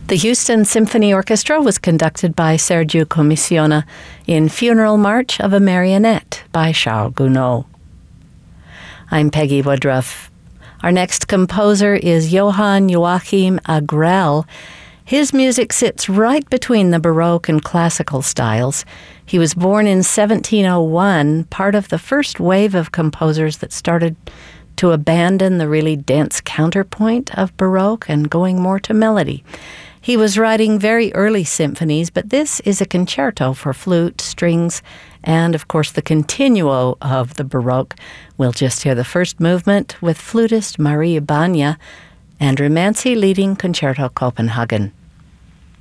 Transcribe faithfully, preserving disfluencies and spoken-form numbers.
The Houston Symphony Orchestra was conducted by Sergio Commissiona in Funeral March of a Marionette by Charles Gounod. I'm Peggy Woodruff. Our next composer is Johann Joachim Agrell. His music sits right between the Baroque and classical styles. He was born in seventeen oh one, part of the first wave of composers that started to abandon the really dense counterpoint of Baroque and going more to melody. He was writing very early symphonies, but this is a concerto for flute, strings, and of course the continuo of the Baroque. We'll just hear the first movement with flutist Marie Banya, Andrew Mancy leading Concerto Copenhagen.